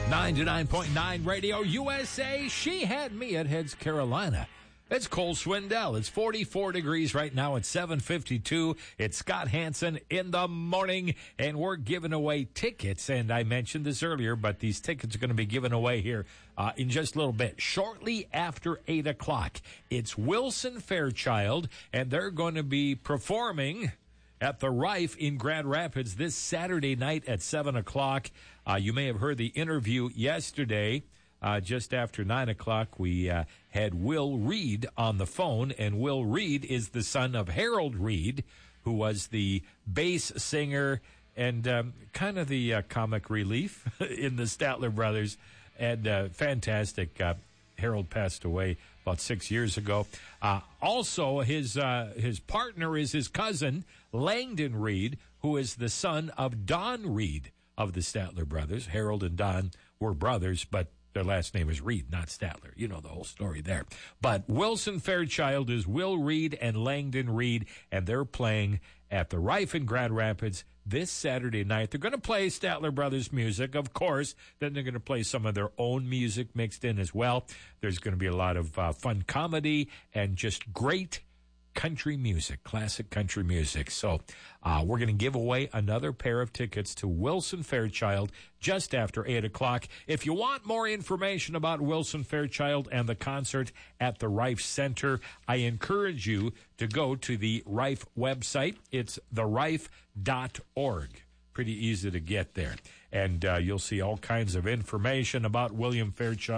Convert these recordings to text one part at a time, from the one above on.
99.9 Radio USA. She had me at Heads Carolina. It's Cole Swindell. It's 44 degrees right now at 7:52. It's Scott Hansen in the morning, and we're giving away tickets. And I mentioned this earlier, but these tickets are going to be given away here in just a little bit, shortly after 8 o'clock. It's Wilson Fairchild, and they're going to be performing at the Rife in Grand Rapids this Saturday night at 7 o'clock. You may have heard the interview yesterday. Just after 9 o'clock, we had Will Reed on the phone, and Will Reed is the son of Harold Reed, who was the bass singer and kind of the comic relief in the Statler Brothers, and fantastic. Harold passed away about 6 years ago. Also, his partner is his cousin, Langdon Reed, who is the son of Don Reed of the Statler Brothers. Harold and Don were brothers, but their last name is Reed, not Statler. You know the whole story there. But Wilson Fairchild is Will Reed and Langdon Reed, and they're playing at the Rife in Grand Rapids this Saturday night. They're going to play Statler Brothers music, of course. Then they're going to play some of their own music mixed in as well. There's going to be a lot of fun comedy and just great country music, classic country music. So we're going to give away another pair of tickets to Wilson Fairchild just after 8 o'clock. If you want more information about Wilson Fairchild and the concert at the Rife Center, I encourage you to go to the Rife website. It's therife.org. Pretty easy to get there. And you'll see all kinds of information about Wilson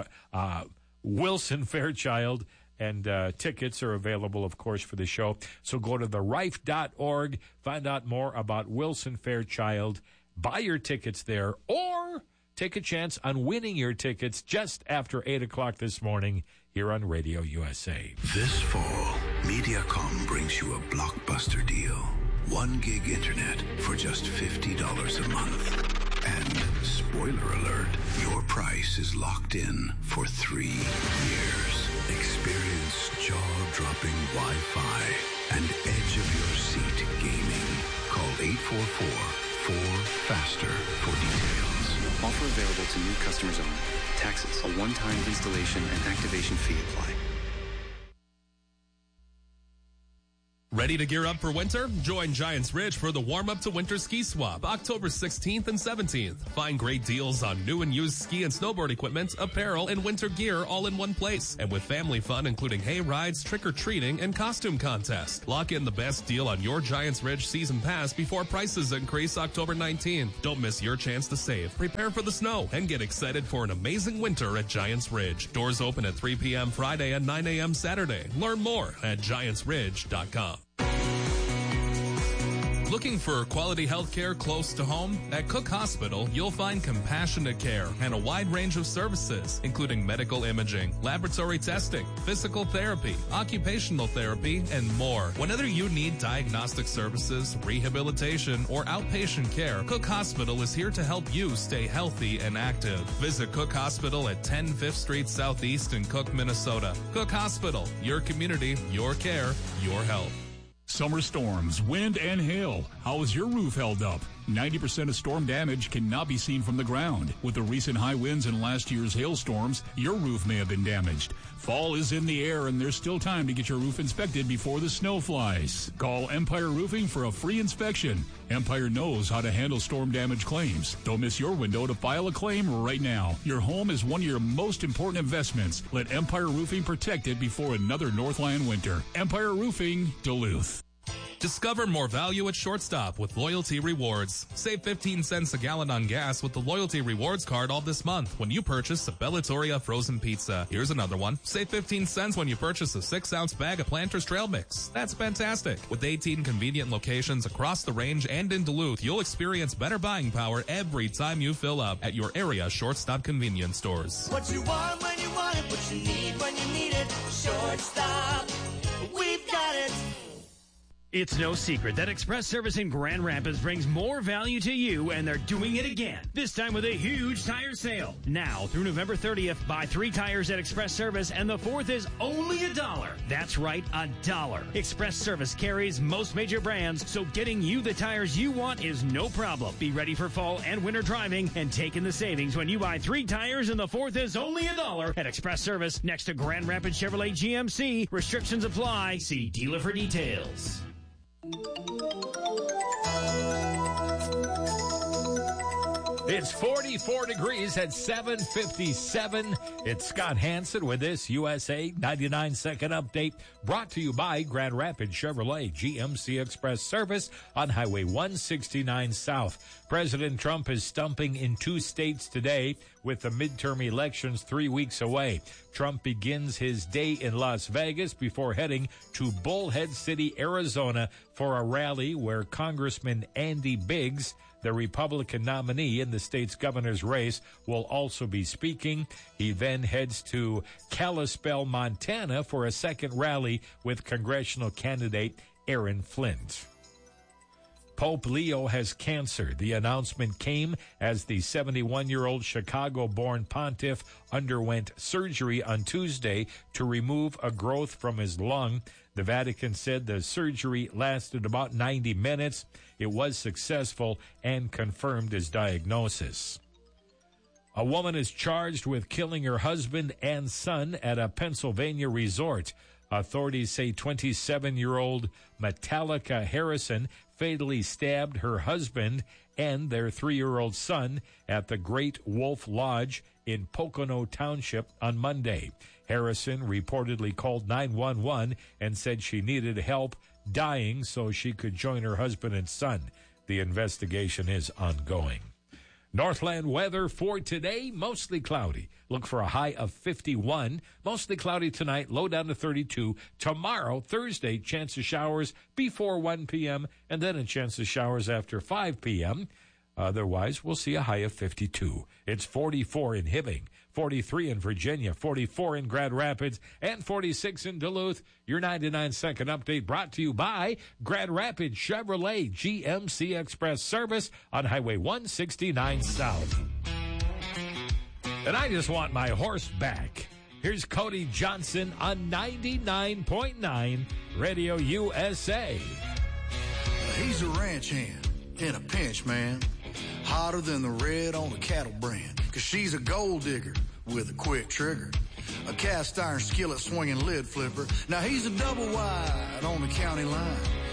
Fairchild. And tickets are available, of course, for the show. So go to therife.org, find out more about Wilson Fairchild, buy your tickets there, or take a chance on winning your tickets just after 8 o'clock this morning here on Radio USA. This fall, Mediacom brings you a blockbuster deal. 1 gig internet for just $50 a month. And, spoiler alert, your price is locked in for 3 years. Experience jaw-dropping Wi-Fi and edge-of-your-seat gaming. Call 844-4FASTER for details. Offer available to new customers only. Taxes, a one-time installation and activation fee apply. Ready to gear up for winter? Join Giants Ridge for the warm-up to winter ski swap, October 16th and 17th. Find great deals on new and used ski and snowboard equipment, apparel, and winter gear all in one place. And with family fun, including hay rides, trick-or-treating, and costume contest. Lock in the best deal on your Giants Ridge season pass before prices increase October 19th. Don't miss your chance to save. Prepare for the snow and get excited for an amazing winter at Giants Ridge. Doors open at 3 p.m. Friday and 9 a.m. Saturday. Learn more at giantsridge.com. Looking for quality health care close to home? At Cook Hospital, you'll find compassionate care and a wide range of services, including medical imaging, laboratory testing, physical therapy, occupational therapy, and more. Whenever you need diagnostic services, rehabilitation, or outpatient care, Cook Hospital is here to help you stay healthy and active. Visit Cook Hospital at 10 5th Street Southeast in Cook, Minnesota. Cook Hospital, your community, your care, your health. Summer storms, wind, and hail. How is your roof held up? 90% of storm damage cannot be seen from the ground. With the recent high winds and last year's hailstorms, your roof may have been damaged. Fall is in the air, and there's still time to get your roof inspected before the snow flies. Call Empire Roofing for a free inspection. Empire knows how to handle storm damage claims. Don't miss your window to file a claim right now. Your home is one of your most important investments. Let Empire Roofing protect it before another Northland winter. Empire Roofing, Duluth. Discover more value at Shortstop with Loyalty Rewards. Save 15 cents a gallon on gas with the Loyalty Rewards card all this month when you purchase a Bellatoria frozen pizza. Here's another one. Save 15 cents when you purchase a 6-ounce bag of Planters Trail Mix. That's fantastic. With 18 convenient locations across the range and in Duluth, you'll experience better buying power every time you fill up at your area Shortstop convenience stores. What you want when you want it, what you need when you need it. Shortstop, we've got it. It's no secret that Express Service in Grand Rapids brings more value to you, and they're doing it again. This time with a huge tire sale. Now through November 30th, buy 3 tires at Express Service, and the 4th is only $1. That's right, $1. Express Service carries most major brands, so getting you the tires you want is no problem. Be ready for fall and winter driving and take in the savings when you buy 3 tires, and the 4th is only $1 at Express Service next to Grand Rapids Chevrolet GMC. Restrictions apply. See dealer for details. It's 44 degrees at 7:57. It's Scott Hansen with this USA 99-second update brought to you by Grand Rapids Chevrolet GMC Express Service on Highway 169 South. President Trump is stumping in 2 states today with the midterm elections 3 weeks away. Trump begins his day in Las Vegas before heading to Bullhead City, Arizona for a rally where Congressman Andy Biggs, the Republican nominee in the state's governor's race, will also be speaking. He then heads to Kalispell, Montana for a second rally with congressional candidate Aaron Flint. Pope Leo has cancer. The announcement came as the 71-year-old Chicago-born pontiff underwent surgery on Tuesday to remove a growth from his lung. The Vatican said the surgery lasted about 90 minutes. It was successful and confirmed his diagnosis. A woman is charged with killing her husband and son at a Pennsylvania resort. Authorities say 27-year-old Metallica Harrison fatally stabbed her husband and their 3-year-old son at the Great Wolf Lodge in Pocono Township on Monday. Harrison reportedly called 911 and said she needed help dying so she could join her husband and son. The investigation is ongoing. Northland weather for today, mostly cloudy. Look for a high of 51. Mostly cloudy tonight, low down to 32. Tomorrow, Thursday, chance of showers before 1 p.m. and then a chance of showers after 5 p.m. Otherwise, we'll see a high of 52. It's 44 in Hibbing, 43 in Virginia, 44 in Grand Rapids, and 46 in Duluth. Your 99-second update brought to you by Grand Rapids Chevrolet GMC Express Service on Highway 169 South. And I just want my horse back. Here's Cody Johnson on 99.9 Radio USA. He's a ranch hand in a pinch, man. Hotter than the red on a cattle brand. 'Cause she's a gold digger with a quick trigger. A cast iron skillet swinging lid flipper. Now he's a double wide on the county line.